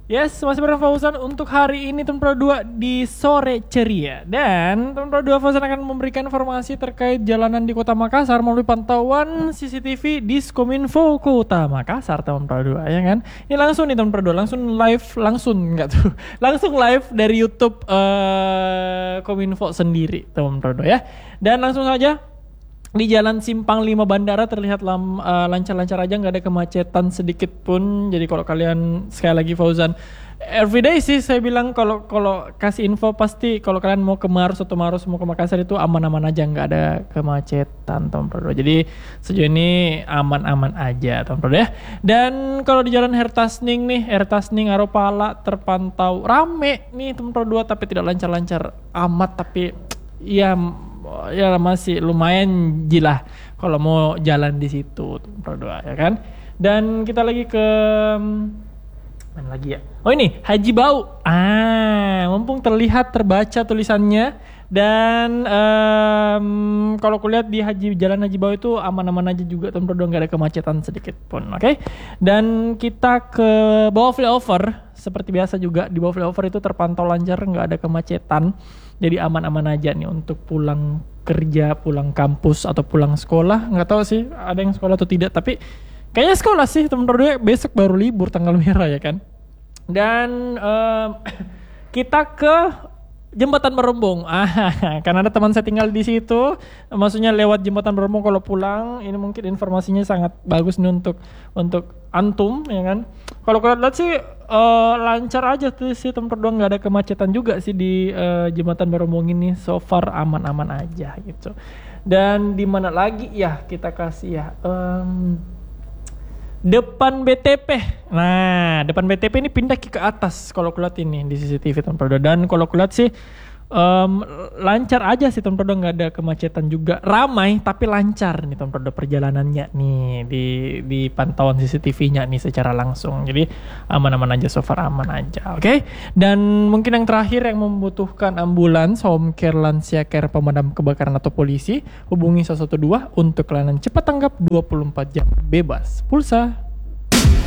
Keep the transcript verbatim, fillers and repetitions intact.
Yes, masih bareng Fauzan untuk hari ini Teman Pro dua di sore ceria. Dan Teman Pro dua Fauzan akan memberikan informasi terkait jalanan di Kota Makassar melalui pantauan C C T V Diskominfo Kota Makassar Teman Pro dua, ya kan? Ini langsung nih Teman Pro dua, langsung live, langsung enggak tuh. Langsung live dari YouTube uh, Kominfo sendiri Teman Pro dua ya. Dan langsung saja di Jalan Simpang lima Bandara terlihat lam, uh, lancar-lancar aja, nggak ada kemacetan sedikit pun. Jadi kalau kalian, sekali lagi Fauzan, everyday sih saya bilang kalau kalau kasih info pasti kalau kalian mau ke Maros atau Maros mau ke Makassar itu aman-aman aja, nggak ada kemacetan Teman Pro. Jadi sejauh ini aman-aman aja Teman Pro ya. Dan kalau di Jalan Hertasning nih, Hertasning Aropala terpantau rame nih Teman Pro dua, tapi tidak lancar-lancar amat, tapi ya ya masih lumayan jilah kalau mau jalan di situ Pro dua, ya kan. Dan kita lagi ke mana lagi ya? Oh ini Haji Bau. Ah, mumpung terlihat terbaca tulisannya. Dan um, kalau kulihat di Haji Jalan Haji Bau itu aman-aman aja juga Teman Pro dua, nggak ada kemacetan sedikit pun. Oke. Okay? Dan kita ke bawah flyover seperti biasa juga, di bawah flyover itu terpantau lancar, nggak ada kemacetan. Jadi aman-aman aja nih untuk pulang kerja, pulang kampus atau pulang sekolah. Nggak tahu sih ada yang sekolah atau tidak, tapi kayaknya sekolah sih Teman Pro dua, besok baru libur tanggal merah ya kan. Dan um, kita ke Jembatan Merombong. Ah, karena ada teman saya tinggal di situ, maksudnya lewat Jembatan Merombong kalau pulang. Ini mungkin informasinya sangat bagus nih untuk untuk antum, ya kan. Kalau kalian lihat sih uh, lancar aja tuh sih Teman Pro dua, nggak ada kemacetan juga sih di uh, Jembatan Merombong ini. So far aman-aman aja gitu. Dan di mana lagi ya kita kasih ya? Um, Depan B T P. Nah, depan B T P ini pindah ke atas kalau kulihat ini di C C T V Teman Pro dua. Dan kalau kulihat sih um, lancar aja sih Teman Pro dua, nggak ada kemacetan juga. Ramai tapi lancar nih Teman Pro dua perjalanannya nih di di pantauan C C T V-nya nih secara langsung. Jadi aman-aman aja, so far aman aja. Oke. Okay? Dan mungkin yang terakhir yang membutuhkan ambulans, home care, lansia care, pemadam kebakaran atau polisi, hubungi satu satu dua untuk layanan cepat tanggap dua puluh empat jam bebas pulsa.